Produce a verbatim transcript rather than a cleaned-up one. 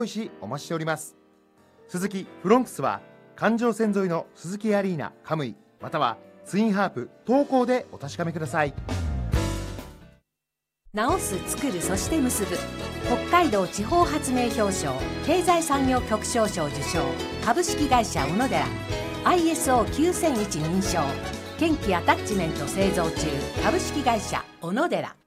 用意しお待ちしております。スズキフロンクスは環状線沿いのスズキアリーナカムイまたはツインハープ東高でお確かめください。 直す作るそして結ぶ北海道地方発明表彰経済産業局賞賞受賞株式会社小野寺 アイエスオーきゅうせんいち 認証建機アタッチメント製造中株式会社小野寺。